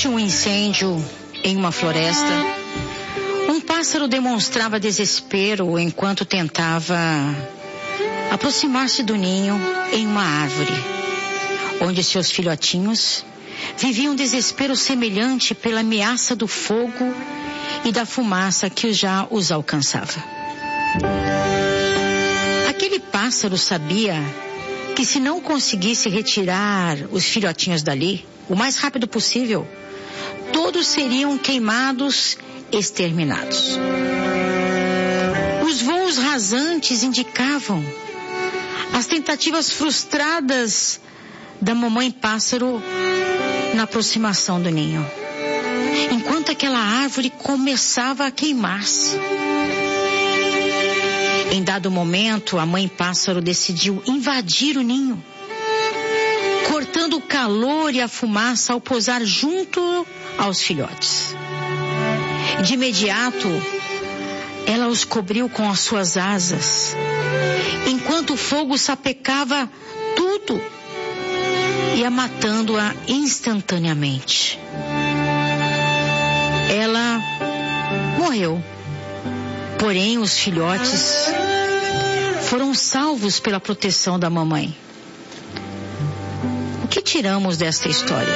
Durante um incêndio em uma floresta, um pássaro demonstrava desespero enquanto tentava aproximar-se do ninho em uma árvore, onde seus filhotinhos viviam um desespero semelhante pela ameaça do fogo e da fumaça que já os alcançava. Aquele pássaro sabia que se não conseguisse retirar os filhotinhos dali o mais rápido possível, todos seriam queimados, exterminados. Os voos rasantes indicavam as tentativas frustradas da mamãe pássaro na aproximação do ninho, enquanto aquela árvore começava a queimar-se. Em dado momento, a mãe pássaro decidiu invadir o ninho, cortando o calor e a fumaça ao pousar junto aos filhotes. De imediato, ela os cobriu com as suas asas, enquanto o fogo sapecava tudo, ia matando-a instantaneamente. Ela morreu, porém os filhotes foram salvos pela proteção da mamãe. O que tiramos desta história?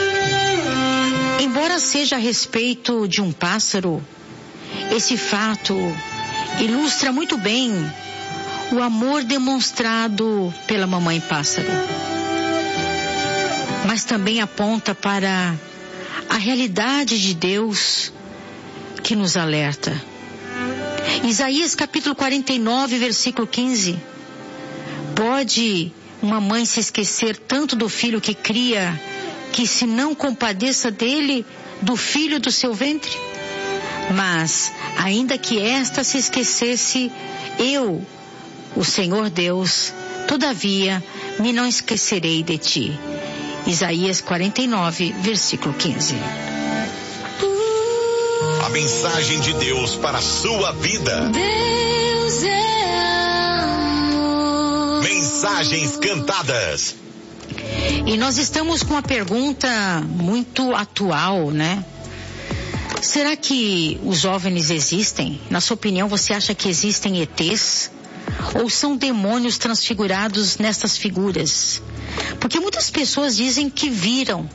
Embora seja a respeito de um pássaro, esse fato ilustra muito bem o amor demonstrado pela mamãe pássaro, mas também aponta para a realidade de Deus que nos alerta. Isaías capítulo 49, versículo 15. Pode uma mãe se esquecer tanto do filho que cria, que se não compadeça dele, do filho do seu ventre? Mas, ainda que esta se esquecesse, eu, o Senhor Deus, todavia me não esquecerei de ti. Isaías 49, versículo 15. A mensagem de Deus para a sua vida. Deus é amor. Mensagens cantadas. E nós estamos com uma pergunta muito atual, né? Será que os OVNIs existem? Na sua opinião, você acha que existem ETs? Ou são demônios transfigurados nestas figuras? Porque muitas pessoas dizem que viram.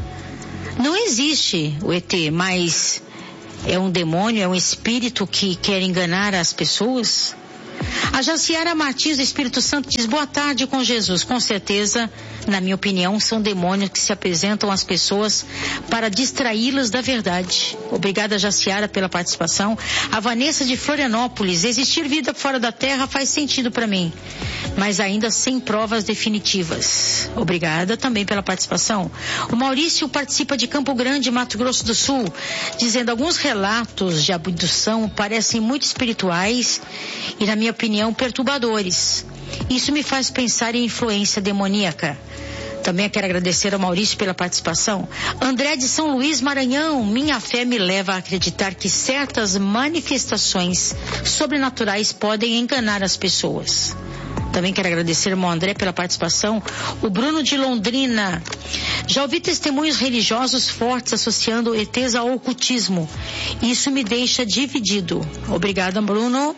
Não existe o ET, mas é um demônio, é um espírito que quer enganar as pessoas? A Jaciara Martins do Espírito Santo diz: boa tarde com Jesus. Com certeza, na minha opinião, são demônios que se apresentam às pessoas para distraí-las da verdade. Obrigada, Jaciara, pela participação. A Vanessa de Florianópolis: existir vida fora da Terra faz sentido para mim, mas ainda sem provas definitivas. Obrigada também pela participação. O Maurício participa de Campo Grande, Mato Grosso do Sul, dizendo: alguns relatos de abdução parecem muito espirituais e, na minha opinião, perturbadores. Isso me faz pensar em influência demoníaca. Também quero agradecer ao Maurício pela participação. André de São Luís, Maranhão: minha fé me leva a acreditar que certas manifestações sobrenaturais podem enganar as pessoas. Também quero agradecer ao irmão André pela participação. O Bruno de Londrina: já ouvi testemunhos religiosos fortes associando ETs ao ocultismo. Isso me deixa dividido. Obrigada, Bruno.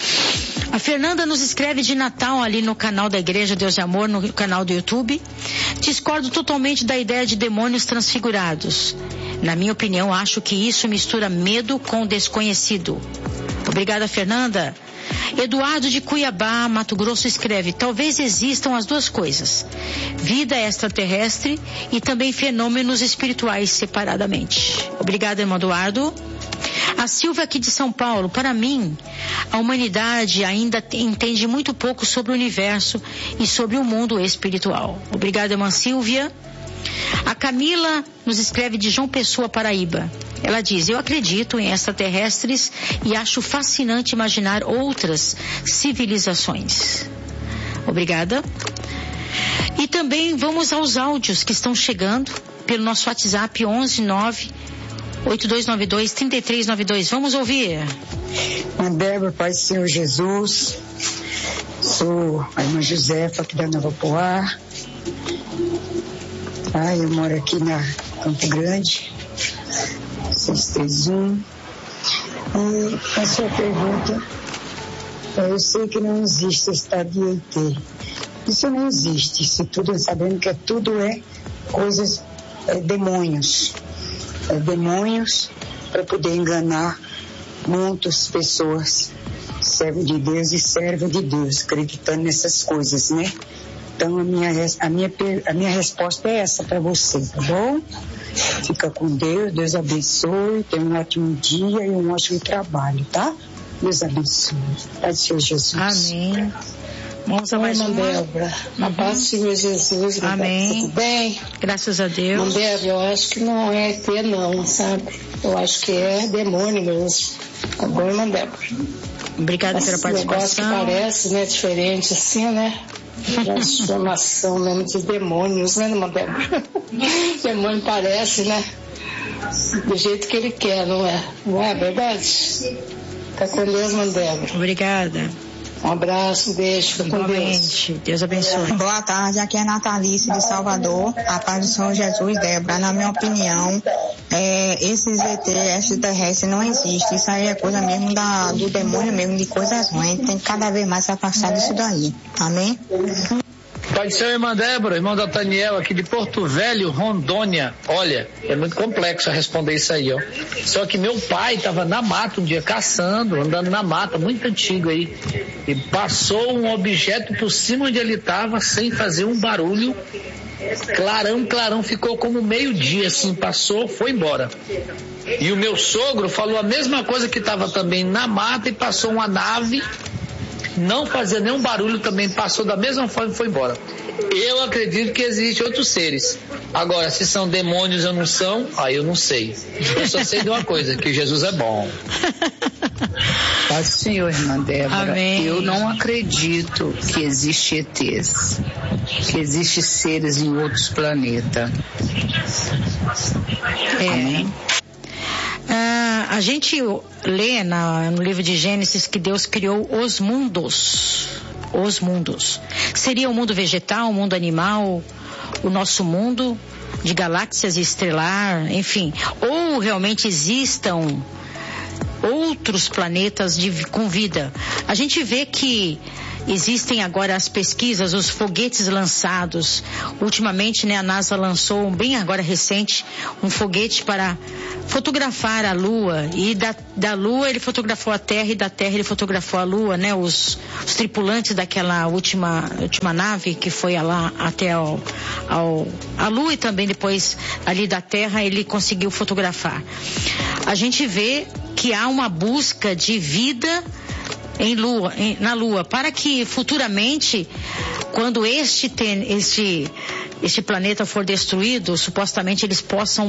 A Fernanda nos escreve de Natal ali no canal da Igreja Deus de Amor, no canal do YouTube. Discordo totalmente da ideia de demônios transfigurados. Na minha opinião, acho que isso mistura medo com desconhecido. Obrigada, Fernanda. Eduardo de Cuiabá, Mato Grosso, escreve: talvez existam as duas coisas, vida extraterrestre e também fenômenos espirituais separadamente. Obrigada, irmão Eduardo. A Silvia aqui de São Paulo: para mim, a humanidade ainda entende muito pouco sobre o universo e sobre o mundo espiritual. Obrigada, irmã Silvia. A Camila nos escreve de João Pessoa, Paraíba. Ela diz: eu acredito em extraterrestres e acho fascinante imaginar outras civilizações. Obrigada. E também vamos aos áudios que estão chegando pelo nosso WhatsApp 11-9-8292-3392. Vamos ouvir. Débora, Pai do Senhor Jesus. Sou a irmã Josefa aqui da Nova Poá. Eu moro aqui Campo Grande, 631. E a sua pergunta, eu sei que não existe estado de ET. Isso não existe, se tudo sabendo que tudo é coisas, demônios. Demônios para poder enganar muitas pessoas, servo de Deus e serva de Deus, acreditando nessas coisas, né? Então a minha resposta é essa para você, tá bom? Fica com Deus, Deus abençoe, tenha um ótimo dia e um ótimo trabalho, tá? Deus abençoe. Pai do Senhor Jesus. Amém. Vamos a mais uma. Débora, na paz do Senhor Jesus. Amém. Tudo bem? Graças a Deus. Débora, eu acho que não é ET não, sabe? Eu acho que é demônio mesmo. Tá bom, irmã Débora? Obrigada pela participação. Esse negócio que parece, né, diferente assim, né? Transformação mesmo de demônios, né, irmã Débora? Demônio parece, né? Do jeito que ele quer, não é? Não é verdade? Tá com Deus, irmã Débora. Obrigada. Um abraço, um beijo, fica com Deus. Deus abençoe. Boa tarde, aqui é Natalice de Salvador. A paz do Senhor Jesus, Débora. Na minha opinião, esses ET extraterrestres não existem. Isso aí é coisa mesmo do demônio mesmo, de coisas ruins. Tem que cada vez mais se afastar disso daí. Amém? Pode ser a irmã Débora, irmão Daniel, aqui de Porto Velho, Rondônia. Olha, é muito complexo a responder isso aí, ó. Só que meu pai estava na mata um dia caçando, andando na mata, muito antigo aí, e passou um objeto por cima onde ele estava, sem fazer um barulho. Clarão, ficou como meio-dia, assim, passou, foi embora. E o meu sogro falou a mesma coisa, que estava também na mata e passou uma nave, não fazia nenhum barulho, também passou da mesma forma e foi embora. Eu acredito que existem outros seres. Agora, se são demônios ou não são, aí eu não sei. Eu só sei de uma coisa, que Jesus é bom. Paz do Senhor, irmã Débora. Amém. Eu não acredito que existe ETs, que existe seres em outros planetas. Amém. A gente lê no livro de Gênesis que Deus criou os mundos. Os mundos. Seria o mundo vegetal, o mundo animal, o nosso mundo de galáxias estrelar, enfim. Ou realmente existam outros planetas com vida. A gente vê que existem agora as pesquisas, os foguetes lançados. Ultimamente, né, a NASA lançou, bem agora recente, um foguete para fotografar a Lua. E da Lua ele fotografou a Terra, e da Terra ele fotografou a Lua, né? Os tripulantes daquela última nave que foi lá até a Lua, e também depois ali da Terra ele conseguiu fotografar. A gente vê que há uma busca de vida na Lua, para que futuramente, quando este planeta for destruído, supostamente eles possam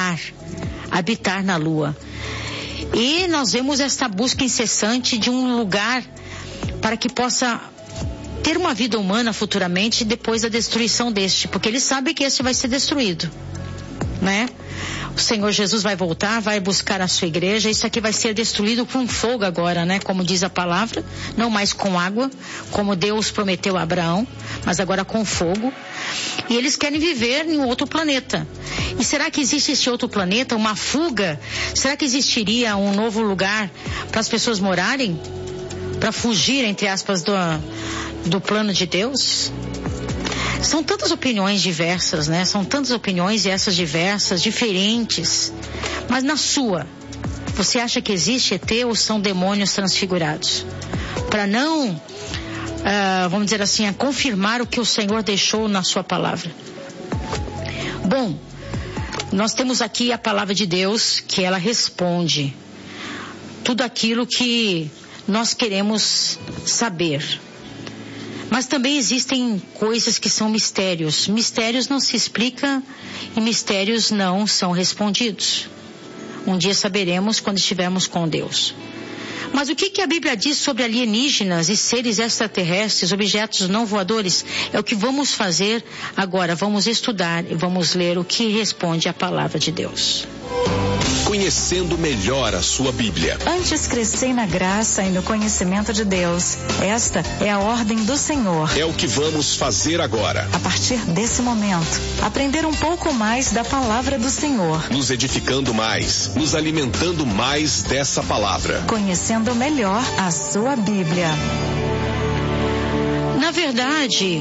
habitar na Lua. E nós vemos esta busca incessante de um lugar para que possa ter uma vida humana futuramente, depois da destruição deste, porque eles sabem que este vai ser destruído, né? O Senhor Jesus vai voltar, vai buscar a sua igreja. Isso aqui vai ser destruído com fogo agora, né? Como diz a palavra, não mais com água, como Deus prometeu a Abraão, mas agora com fogo. E eles querem viver em outro planeta. E será que existe esse outro planeta, uma fuga? Será que existiria um novo lugar para as pessoas morarem? Para fugir, entre aspas, do plano de Deus? São tantas opiniões diversas, né? São tantas opiniões, e essas diversas, diferentes. Mas na sua, você acha que existe ET ou são demônios transfigurados? Para não, vamos dizer assim, confirmar o que o Senhor deixou na sua palavra. Bom, nós temos aqui a palavra de Deus, que ela responde tudo aquilo que nós queremos saber. Mas também existem coisas que são mistérios. Mistérios não se explica e mistérios não são respondidos. Um dia saberemos quando estivermos com Deus. Mas o que a Bíblia diz sobre alienígenas e seres extraterrestres, objetos não voadores? É o que vamos fazer agora. Vamos estudar e vamos ler o que responde a palavra de Deus. conhecendo melhor a sua Bíblia. Antes crescei na graça e no conhecimento de Deus. Esta é a ordem do Senhor. É o que vamos fazer agora. A partir desse momento, aprender um pouco mais da palavra do Senhor. Nos edificando mais, nos alimentando mais dessa palavra. Conhecendo melhor a sua Bíblia. Na verdade,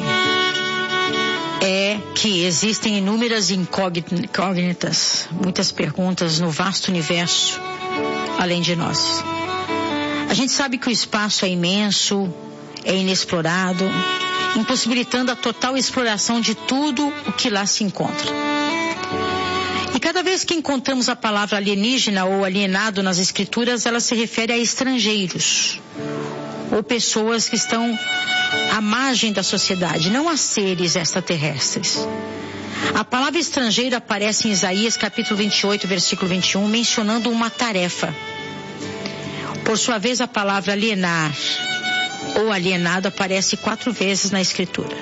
é que existem inúmeras incógnitas, muitas perguntas no vasto universo, além de nós. A gente sabe que o espaço é imenso, é inexplorado, impossibilitando a total exploração de tudo o que lá se encontra. E cada vez que encontramos a palavra alienígena ou alienado nas escrituras, ela se refere a estrangeiros, ou pessoas que estão à margem da sociedade, não a seres extraterrestres. A palavra estrangeiro aparece em Isaías capítulo 28, versículo 21, mencionando uma tarefa. Por sua vez, a palavra alienar ou alienado aparece 4 vezes na escritura.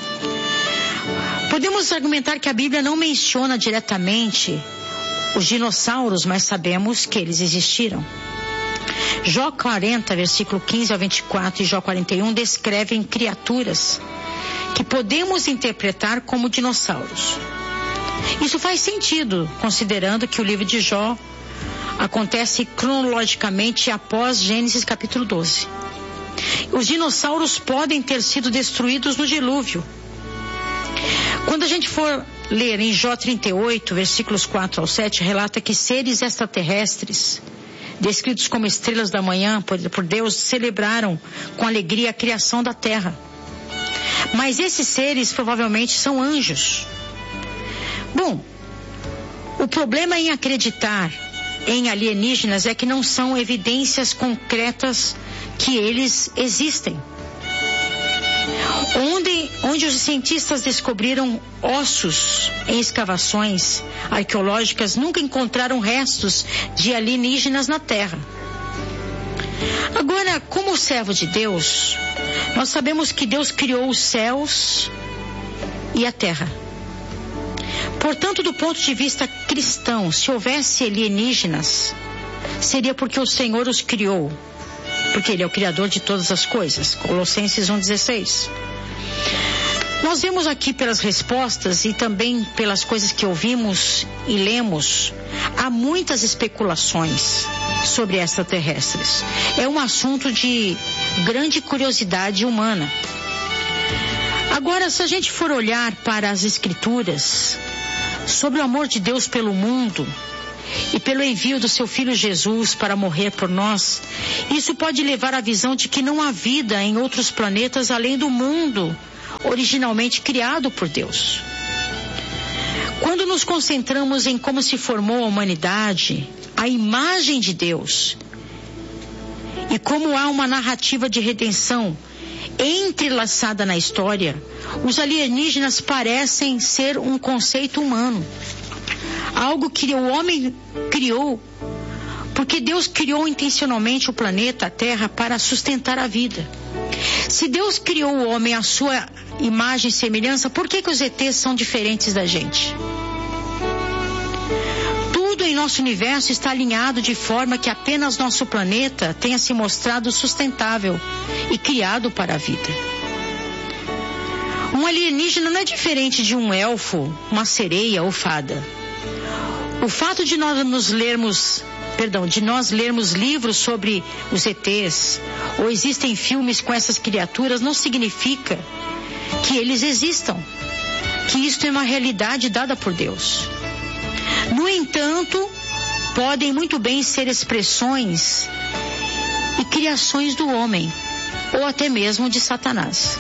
Podemos argumentar que a Bíblia não menciona diretamente os dinossauros, mas sabemos que eles existiram. Jó 40, versículo 15 ao 24 e Jó 41 descrevem criaturas que podemos interpretar como dinossauros. Isso faz sentido, considerando que o livro de Jó acontece cronologicamente após Gênesis capítulo 12. Os dinossauros podem ter sido destruídos no dilúvio. Quando a gente for ler em Jó 38, versículos 4 ao 7, relata que seres extraterrestres, descritos como estrelas da manhã por Deus, celebraram com alegria a criação da terra. Mas esses seres provavelmente são anjos. Bom, o problema em acreditar em alienígenas é que não são evidências concretas que eles existem. Onde os cientistas descobriram ossos em escavações arqueológicas, nunca encontraram restos de alienígenas na Terra. Agora, como servo de Deus, nós sabemos que Deus criou os céus e a Terra. Portanto, do ponto de vista cristão, se houvesse alienígenas, seria porque o Senhor os criou, porque Ele é o Criador de todas as coisas. Colossenses 1,16. Nós vemos aqui pelas respostas e também pelas coisas que ouvimos e lemos, há muitas especulações sobre extraterrestres. É um assunto de grande curiosidade humana. Agora, se a gente for olhar para as Escrituras sobre o amor de Deus pelo mundo e pelo envio do seu Filho Jesus para morrer por nós, isso pode levar à visão de que não há vida em outros planetas além do mundo originalmente criado por Deus. Quando nos concentramos em como se formou a humanidade, a imagem de Deus, e como há uma narrativa de redenção entrelaçada na história, os alienígenas parecem ser um conceito humano. Algo que o homem criou, porque Deus criou intencionalmente o planeta, a Terra, para sustentar a vida. Se Deus criou o homem à sua imagem e semelhança, por que os ETs são diferentes da gente? Tudo em nosso universo está alinhado de forma que apenas nosso planeta tenha se mostrado sustentável e criado para a vida. Um alienígena não é diferente de um elfo, uma sereia ou fada. O fato de nós lermos livros sobre os ETs, ou existem filmes com essas criaturas, não significa que eles existam, que isto é uma realidade dada por Deus. No entanto, podem muito bem ser expressões e criações do homem, ou até mesmo de Satanás.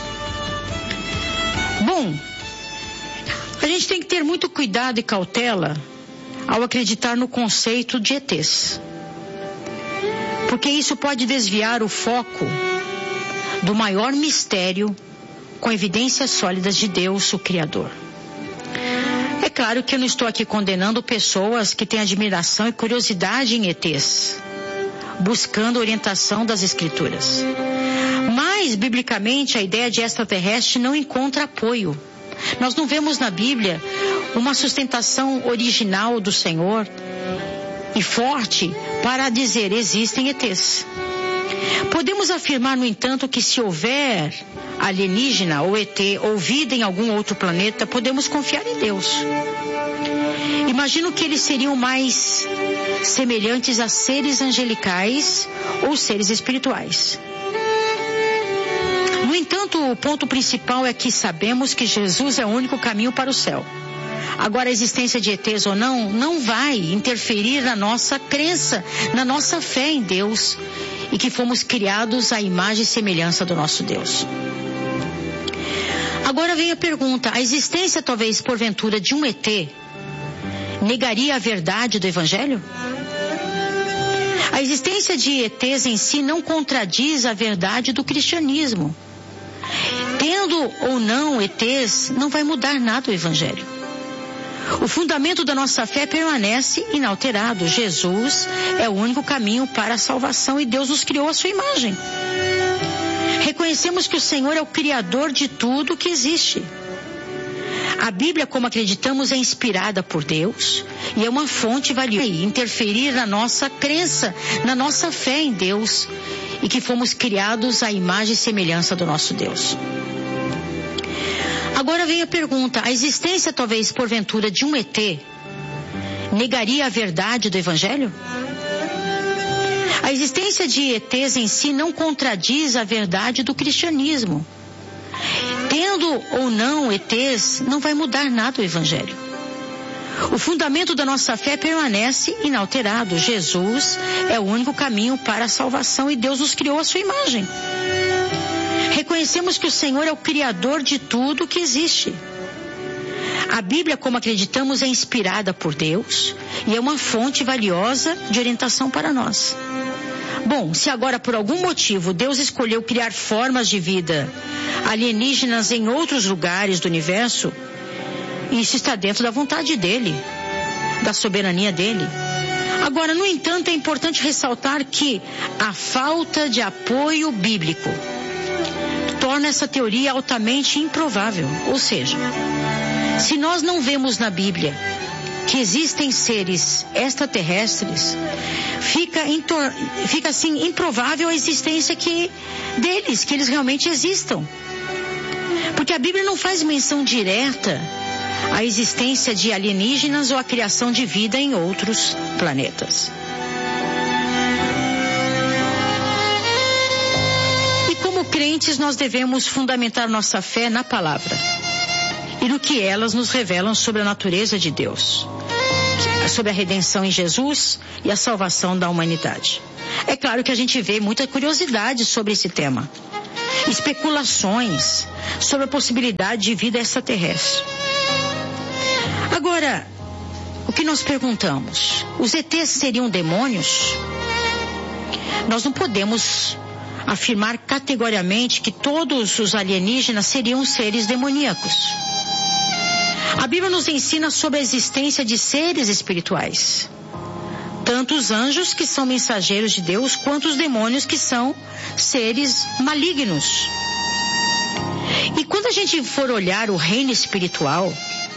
Bom, a gente tem que ter muito cuidado e cautela ao acreditar no conceito de ETs, porque isso pode desviar o foco do maior mistério com evidências sólidas de Deus, o Criador. É claro que eu não estou aqui condenando pessoas que têm admiração e curiosidade em ETs, buscando orientação das Escrituras. Mas, biblicamente, a ideia de extraterrestre não encontra apoio. Nós não vemos na Bíblia uma sustentação original do Senhor e forte para dizer existem ETs. Podemos afirmar, no entanto, que se houver alienígena ou ET ou vida em algum outro planeta, podemos confiar em Deus. Imagino que eles seriam mais semelhantes a seres angelicais ou seres espirituais. No entanto, o ponto principal é que sabemos que Jesus é o único caminho para o céu. Agora, a existência de ETs ou não vai interferir na nossa crença, na nossa fé em Deus e que fomos criados à imagem e semelhança do nosso Deus. Agora vem a pergunta: a existência, talvez porventura, de um ET negaria a verdade do Evangelho? A existência de ETs em si não contradiz a verdade do cristianismo. Tendo ou não ETs, não vai mudar nada o Evangelho. O fundamento da nossa fé permanece inalterado. Jesus é o único caminho para a salvação e Deus nos criou à sua imagem. Reconhecemos que o Senhor é o Criador de tudo que existe. A Bíblia, como acreditamos, é inspirada por Deus e é uma fonte valiosa. Interferir na nossa crença, na nossa fé em Deus e que fomos criados à imagem e semelhança do nosso Deus. Agora vem a pergunta: a existência, talvez porventura, de um ET negaria a verdade do Evangelho? A existência de ETs em si não contradiz a verdade do cristianismo. Tendo ou não ETs, não vai mudar nada o Evangelho. O fundamento da nossa fé permanece inalterado. Jesus é o único caminho para a salvação e Deus nos criou à sua imagem. Reconhecemos que o Senhor é o Criador de tudo que existe. A Bíblia, como acreditamos, é inspirada por Deus e é uma fonte valiosa de orientação para nós. Bom, se agora por algum motivo Deus escolheu criar formas de vida alienígenas em outros lugares do universo, isso está dentro da vontade dele, da soberania dele. Agora, no entanto, é importante ressaltar que a falta de apoio bíblico torna essa teoria altamente improvável. Ou seja, se nós não vemos na Bíblia que existem seres extraterrestres, fica assim improvável a existência deles, que eles realmente existam. Porque a Bíblia não faz menção direta à existência de alienígenas ou à criação de vida em outros planetas. E como crentes, nós devemos fundamentar nossa fé na palavra e no que elas nos revelam sobre a natureza de Deus, sobre a redenção em Jesus e a salvação da humanidade. É claro que a gente vê muita curiosidade sobre esse tema, especulações sobre a possibilidade de vida extraterrestre. Agora, o que nós perguntamos? Os ETs seriam demônios? Nós não podemos afirmar categoricamente que todos os alienígenas seriam seres demoníacos. A Bíblia nos ensina sobre a existência de seres espirituais, tanto os anjos, que são mensageiros de Deus, quanto os demônios, que são seres malignos. E quando a gente for olhar o reino espiritual,